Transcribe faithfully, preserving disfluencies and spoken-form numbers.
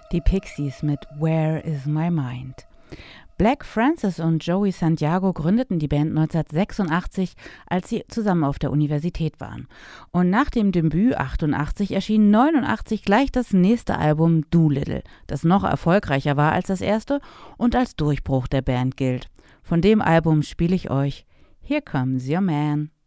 Die Pixies mit Where is my mind? Black Francis und Joey Santiago gründeten die Band neunzehnhundertsechsundachtzig, als sie zusammen auf der Universität waren. Und nach dem Debüt achtundachtzig erschien neunundachtzig gleich das nächste Album Doolittle, das noch erfolgreicher war als das erste und als Durchbruch der Band gilt. Von dem Album spiele ich euch Here Comes Your Man.